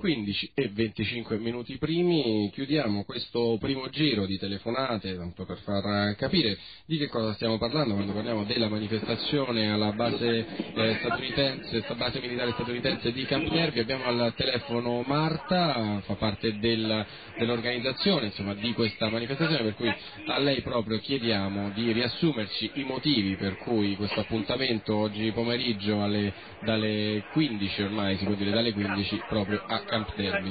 15:25 primi. Chiudiamo questo primo giro di telefonate, tanto per far capire di che cosa stiamo parlando quando parliamo della manifestazione alla base statunitense, base militare statunitense di Camp Nervi. Abbiamo al telefono Marta, fa parte dell'organizzazione, insomma, di questa manifestazione, per cui a lei proprio chiediamo di riassumerci i motivi per cui questo appuntamento oggi pomeriggio dalle 15, ormai si può dire dalle 15, proprio a Camp Nervi.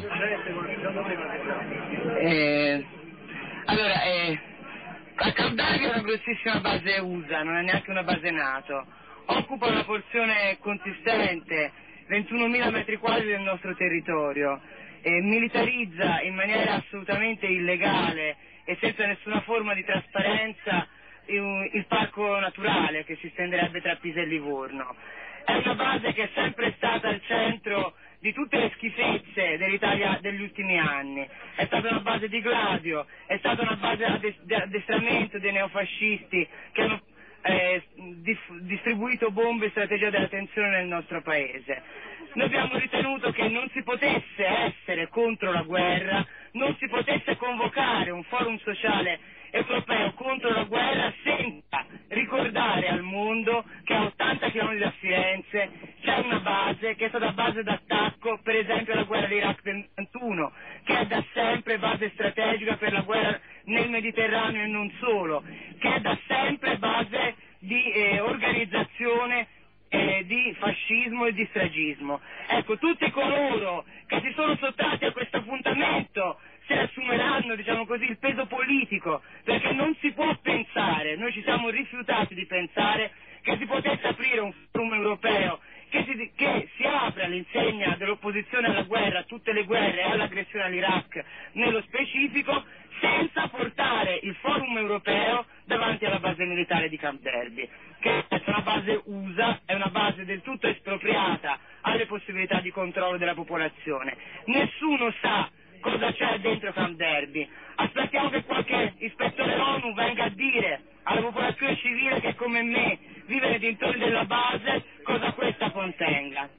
A Camp Nervi è una grossissima base USA, non è neanche una base NATO, occupa una porzione consistente, 21.000 metri quadri del nostro territorio, militarizza in maniera assolutamente illegale e senza nessuna forma di trasparenza il parco naturale che si stenderebbe tra Pisa e Livorno. È una base che è sempre stata al centro di tutte le schifezze dell'Italia degli ultimi anni. È stata una base di Gladio, è stata una base di addestramento dei neofascisti che hanno distribuito bombe e strategia della tensione nel nostro paese. Noi abbiamo ritenuto che non si potesse essere contro la guerra, non si potesse convocare un forum sociale europeo contro la guerra senza ricordare al mondo che a 80 km da Firenze c'è una base che è stata base d'attacco, per esempio alla guerra d'Iraq del 91, che è da sempre base strategica per la guerra nel Mediterraneo e non solo, che è da sempre base di organizzazione di fascismo e di stragismo. Ecco, tutti coloro che si sono sottratti a questo appuntamento se ne assumeranno, diciamo così, il peso politico, perché non si può pensare, noi ci siamo rifiutati di pensare che si potesse aprire un forum europeo che si apre all'insegna dell'opposizione alla guerra, a tutte le guerre e all'aggressione all'Iraq nello specifico, senza portare il forum europeo davanti alla base militare di Camp Nervi, che è una base USA, è una base del tutto espropriata alle possibilità di controllo della popolazione. Nessuno sa cosa c'è dentro Camp Nervi. Aspettiamo che qualche ispettore ONU venga a dire alla popolazione civile che come me vive nei dintorni della base cosa questa contenga.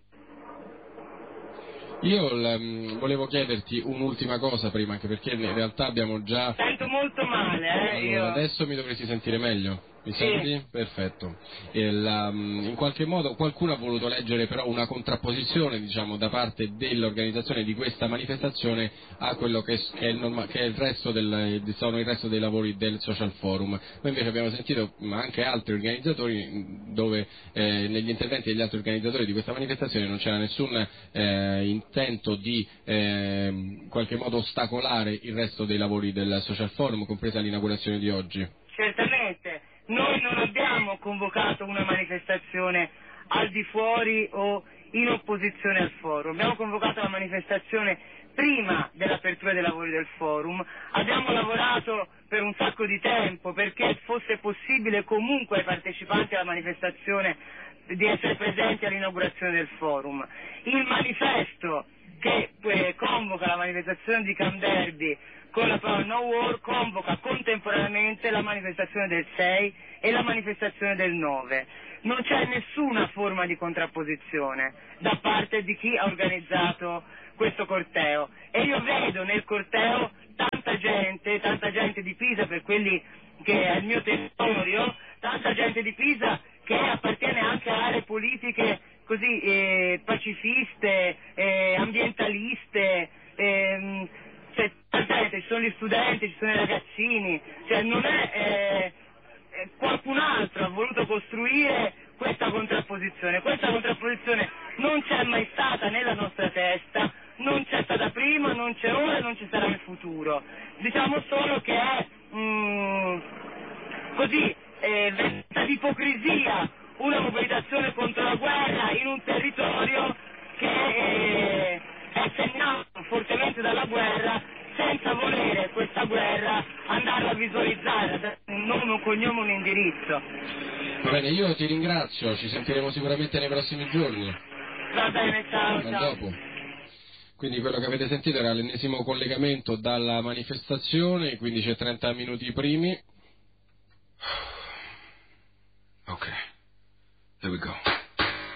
Io volevo chiederti un'ultima cosa prima, anche perché in realtà abbiamo già... Sento molto male, Allora, io... adesso mi dovresti sentire meglio. Mi sì. senti? Perfetto. In qualche modo qualcuno ha voluto leggere però una contrapposizione, diciamo, da parte dell'organizzazione di questa manifestazione a quello che è il resto sono il resto dei lavori del Social Forum. Noi invece abbiamo sentito anche altri organizzatori dove negli interventi degli altri organizzatori di questa manifestazione non c'era nessun intento di in qualche modo ostacolare il resto dei lavori del Social Forum, compresa l'inaugurazione di oggi. Certamente. Noi non abbiamo convocato una manifestazione al di fuori o in opposizione al forum, abbiamo convocato la manifestazione prima dell'apertura dei lavori del forum, abbiamo lavorato per un sacco di tempo perché fosse possibile comunque ai partecipanti alla manifestazione di essere presenti all'inaugurazione del forum. Il manifesto che convoca la manifestazione di Camp Nervi con la parola No War convoca contemporaneamente la manifestazione del 6 e la manifestazione del 9. Non c'è nessuna forma di contrapposizione da parte di chi ha organizzato questo corteo e io vedo nel corteo tanta gente di Pisa, per quelli che è il mio territorio, tanta gente di Pisa che appartiene anche a aree politiche così pacifiste, ambientaliste, ci sono gli studenti, ci sono i ragazzini, cioè non è qualcun altro ha voluto costruire questa contrapposizione non c'è mai stata nella nostra testa, non c'è stata prima, non c'è ora e non ci sarà nel futuro, diciamo solo che è così vesta di ipocrisia una mobilitazione contro la guerra in un territorio che è segnato fortemente dalla guerra, senza volere questa guerra andarla a visualizzare, dare un nome, un cognome, un indirizzo. Va bene, io ti ringrazio, ci sentiremo sicuramente nei prossimi giorni. Va bene, ciao, ciao. Dopo. Quindi quello che avete sentito era l'ennesimo collegamento dalla manifestazione, 15:30 primi. Ok, here we go.